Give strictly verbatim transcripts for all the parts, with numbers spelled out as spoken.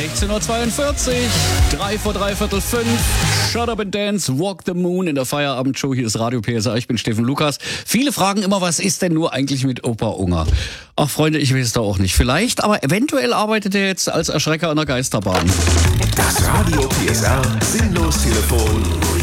sechzehn Uhr zweiundvierzig, drei vor drei Viertel fünf. Shut Up and Dance, Walk the Moon in der Feierabendshow. Hier ist Radio P S R, ich bin Steffen Lukas. Viele fragen immer, was ist denn nur eigentlich mit Opa Unger? Ach Freunde, ich weiß es da auch nicht. Vielleicht, aber eventuell arbeitet er jetzt als Erschrecker an der Geisterbahn. Das Radio P S R Sinnlos-Telefon.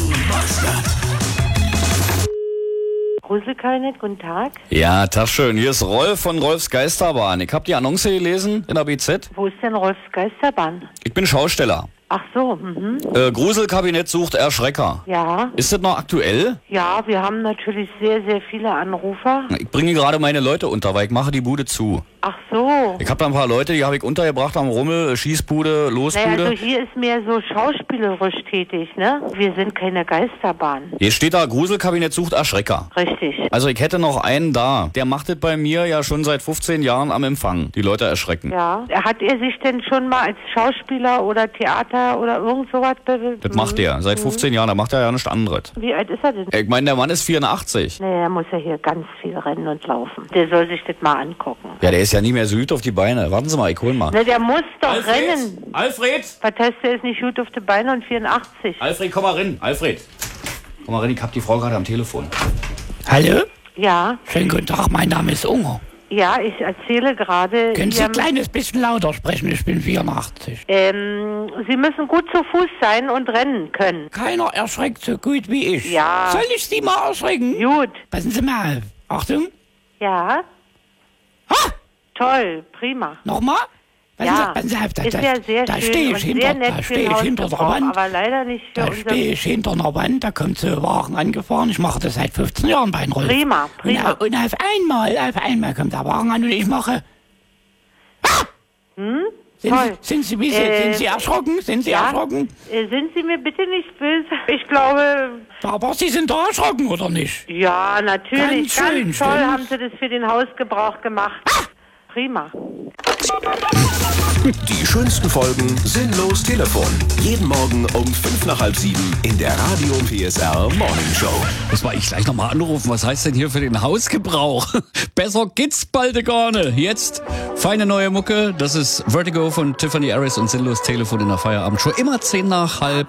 Gruselkeinet, guten Tag. Ja, Tag schön. Hier ist Rolf von Rolfs Geisterbahn. Ich habe die Annonce gelesen in der B Z. Wo ist denn Rolfs Geisterbahn? Ich bin Schausteller. Ach so, mhm. Äh, Gruselkabinett sucht Erschrecker. Ja. Ist das noch aktuell? Ja, wir haben natürlich sehr, sehr viele Anrufer. Ich bringe gerade meine Leute unter, weil ich mache die Bude zu. Ach so. Ich habe da ein paar Leute, die habe ich untergebracht am Rummel, Schießbude, Losbude. Naja, also hier ist mehr so schauspielerisch tätig, ne? Wir sind keine Geisterbahn. Hier steht da, Gruselkabinett sucht Erschrecker. Richtig. Also ich hätte noch einen da. Der macht das bei mir ja schon seit fünfzehn Jahren am Empfang. Die Leute erschrecken. Ja. Hat er sich denn schon mal als Schauspieler oder Theater oder irgend sowas bewiesen? Das macht er. Seit fünfzehn Jahren. Da macht er ja nichts anderes. Wie alt ist er denn? Ich meine, der Mann ist vierundachtzig. Naja, er muss ja hier ganz viel rennen und laufen. Der soll sich das mal angucken. Ja, der ist ja nie mehr so gut auf die Beine. Warten Sie mal, ich hol mal. Na, der muss doch rennen. Alfred! Was heißt, der ist nicht gut auf die Beine und vierundachtzig? Alfred, komm mal rein. Alfred. Komm mal rein, ich hab die Frau gerade am Telefon. Hallo? Ja, Schönen guten Tag, mein Name ist Unger. ja, ich erzähle gerade... Können Sie Ihrem- ein kleines bisschen lauter sprechen? Ich bin vierundachtzig. Ähm, Sie müssen gut zu Fuß sein und rennen können. Keiner erschreckt so gut wie ich. Ja. Soll ich Sie mal erschrecken? Gut. Passen Sie mal auf. Achtung. Ja, Ha! toll, prima. Nochmal? Passen Ja, Sie, passen Sie auf. Da, ist da, ja sehr da schön stehe und ich sehr hinter, nett da für stehe den ich hinter der Hausgebrauch, Wand. aber leider nicht für Da unser... stehe ich hinter einer Wand, da kommt so ein Wagen angefahren. Ich mache das seit fünfzehn Jahren bei den Rolf. Prima, prima. Und, und auf einmal, auf einmal kommt der Wagen an und ich mache... Ah! Hm? Sind, Toll. Sie, sind, Sie, wie, Äh, sind Sie erschrocken? Sind Sie ja? erschrocken? Äh, sind Sie mir bitte nicht böse? Ich glaube, Aber Sie sind doch erschrocken, oder nicht? ja, natürlich. Ganz schön, Ganz toll stimmt's? haben Sie das für den Hausgebrauch gemacht. Prima. Die schönsten Folgen Sinnlos Telefon. Jeden Morgen um fünf nach halb sieben in der Radio P S R Morning Show. Muss mal ich gleich nochmal anrufen. Was heißt denn hier für den Hausgebrauch? Besser geht's bald gar nicht. Jetzt feine neue Mucke. Das ist Vertigo von Tiffany Harris und Sinnlos Telefon in der Feierabendshow. Immer zehn nach halb.